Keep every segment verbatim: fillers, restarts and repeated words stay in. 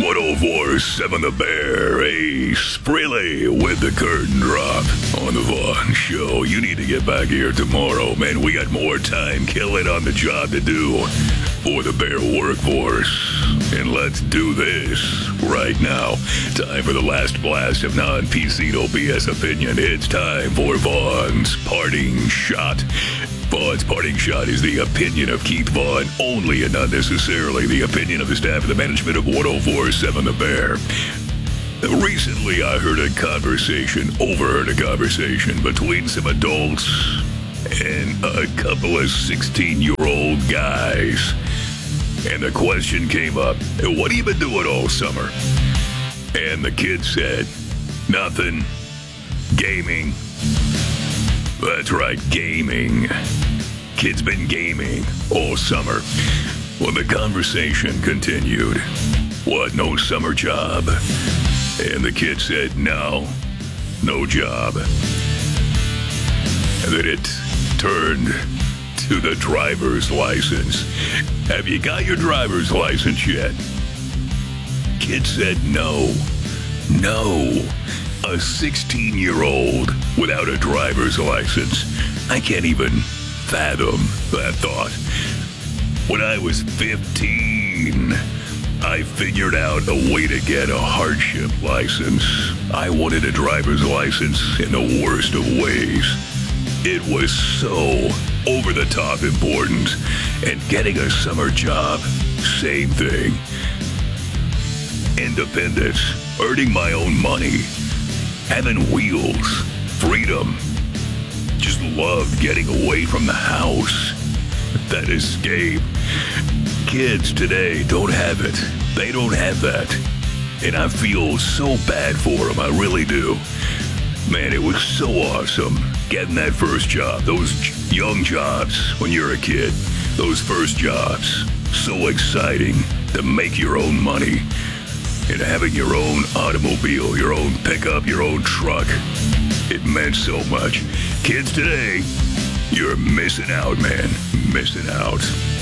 one oh four point seven The Bear, Ace Frehley with the curtain drop on the Vaughn Show. You need to get back here tomorrow, man. We got more time killing on the job to do for the Bear workforce. And let's do this right now. Time for the last blast of non-P C no B S opinion. It's time for Vaughn's Parting Shot. Vaughn's Parting Shot is the opinion of Keith Vaughn only, and not necessarily the opinion of the staff and the management of one oh four point seven The Bear. Recently, I heard a conversation, overheard a conversation between some adults and a couple of sixteen-year-old guys. And the question came up, what have you been doing all summer? And the kid said, nothing. Gaming. That's right, gaming. Kid's been gaming all summer. Well, the conversation continued. What, no summer job? And the kid said, no, no job. And then it turned to the driver's license. Have you got your driver's license yet? Kid said no. No. A sixteen-year-old without a driver's license. I can't even fathom that thought. When I was fifteen, I figured out a way to get a hardship license. I wanted a driver's license in the worst of ways. It was so over-the-top important. And getting a summer job, same thing. Independence, earning my own money, having wheels, freedom. Just loved getting away from the house. That escape. Kids today don't have it. They don't have that. And I feel so bad for them, I really do. Man, it was so awesome getting that first job. Those young jobs when you're a kid. Those first jobs. So exciting to make your own money. And having your own automobile, your own pickup, your own truck. It meant so much. Kids today, you're missing out, man. Missing out.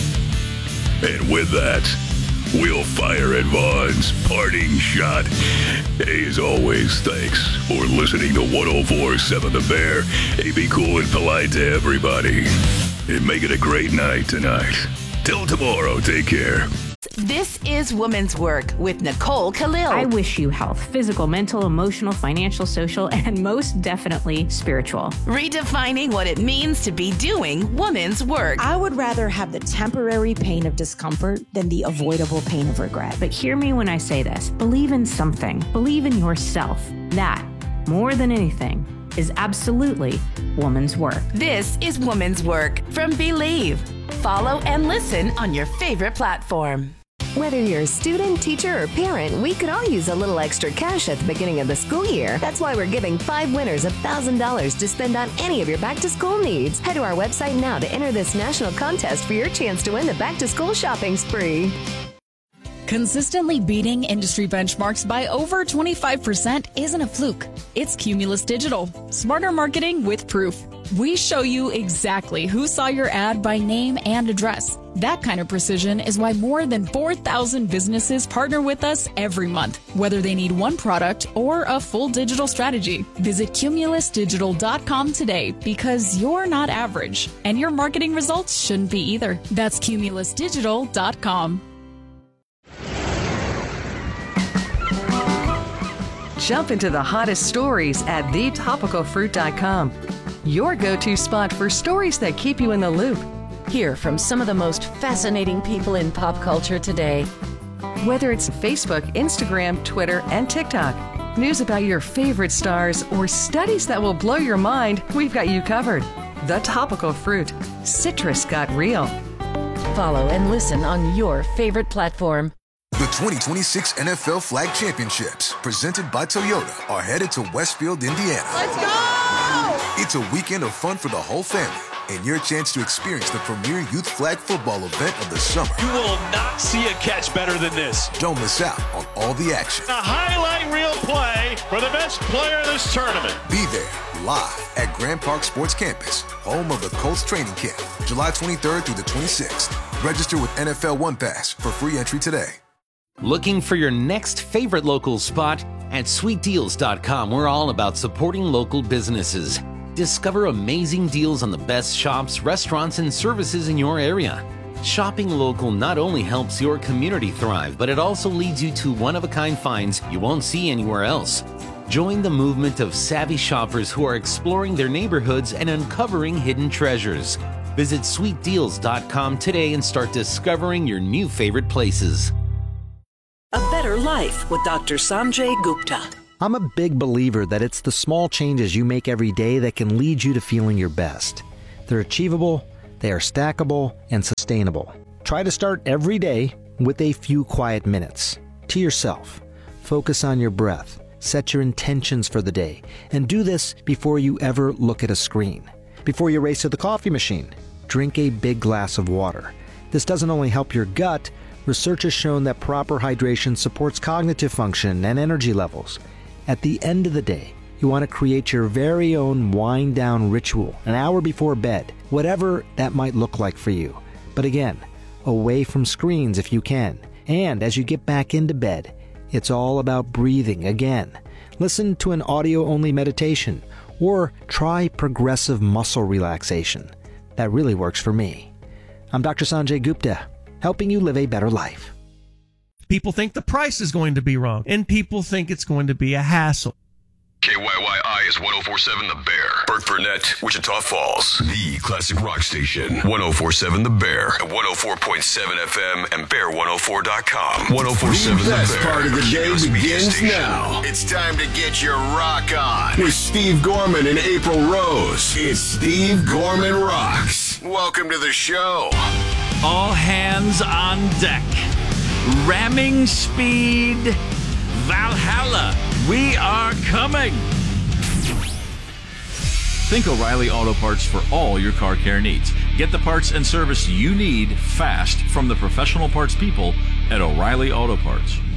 And with that, we'll fire at Vaughn's Parting Shot. Hey, as always, thanks for listening to one oh four point seven The Bear. Hey, be cool and polite to everybody. And make it a great night tonight. Till tomorrow, take care. This is Woman's Work with Nicole Khalil. I wish you health, physical, mental, emotional, financial, social, and most definitely spiritual. Redefining what it means to be doing woman's work. I would rather have the temporary pain of discomfort than the avoidable pain of regret. But hear me when I say this. Believe in something. Believe in yourself. That, more than anything, is absolutely woman's work. This is Woman's Work from Believe. Follow and listen on your favorite platform. Whether you're a student, teacher, or parent, we could all use a little extra cash at the beginning of the school year. That's why we're giving five winners one thousand dollars to spend on any of your back-to-school needs. Head to our website now to enter this national contest for your chance to win the back-to-school shopping spree. Consistently beating industry benchmarks by over twenty-five percent isn't a fluke. It's Cumulus Digital. Smarter marketing with proof. We show you exactly who saw your ad by name and address. That kind of precision is why more than four thousand businesses partner with us every month, whether they need one product or a full digital strategy. Visit cumulus digital dot com today because you're not average, and your marketing results shouldn't be either. That's cumulus digital dot com. Jump into the hottest stories at the topical fruit dot com. Your go-to spot for stories that keep you in the loop. Hear from some of the most fascinating people in pop culture today. Whether it's Facebook, Instagram, Twitter, and TikTok, news about your favorite stars, or studies that will blow your mind, we've got you covered. The Topical Fruit. Citrus got real. Follow and listen on your favorite platform. The twenty twenty-six N F L Flag Championships, presented by Toyota, are headed to Westfield, Indiana. Let's go! It's a weekend of fun for the whole family and your chance to experience the premier youth flag football event of the summer. You will not see a catch better than this. Don't miss out on all the action. A highlight reel play for the best player in this tournament. Be there live at Grand Park Sports Campus, home of the Colts training camp, July twenty-third through the twenty-sixth. Register with N F L One Pass for free entry today. Looking for your next favorite local spot? At sweet deals dot com, we're all about supporting local businesses. Discover amazing deals on the best shops, restaurants, and services in your area. Shopping local not only helps your community thrive, but it also leads you to one-of-a-kind finds you won't see anywhere else. Join the movement of savvy shoppers who are exploring their neighborhoods and uncovering hidden treasures. Visit sweet deals dot com today and start discovering your new favorite places. A better life with Doctor Sanjay Gupta. I'm a big believer that it's the small changes you make every day that can lead you to feeling your best. They're achievable, they are stackable, and sustainable. Try to start every day with a few quiet minutes. To yourself. Focus on your breath. Set your intentions for the day. And do this before you ever look at a screen. Before you race to the coffee machine, drink a big glass of water. This doesn't only help your gut. Research has shown that proper hydration supports cognitive function and energy levels. At the end of the day, you want to create your very own wind-down ritual an hour before bed, whatever that might look like for you. But again, away from screens if you can. And as you get back into bed, it's all about breathing again. Listen to an audio-only meditation or try progressive muscle relaxation. That really works for me. I'm Doctor Sanjay Gupta, helping you live a better life. People think the price is going to be wrong, and people think it's going to be a hassle. K Y Y I is one oh four point seven The Bear. Burt Burnett, Wichita Falls. The classic rock station. one oh four point seven The Bear. At one oh four point seven F M and bear one oh four dot com. one oh four point seven The Bear. The best part of the day begins now. It's time to get your rock on. With Steve Gorman and April Rose. It's Steve Gorman Rocks. Welcome to the show. All hands on deck. Ramming speed. Valhalla. We are coming. Think O'Reilly Auto Parts for all your car care needs. Get the parts and service you need fast from the professional parts people at O'Reilly Auto Parts.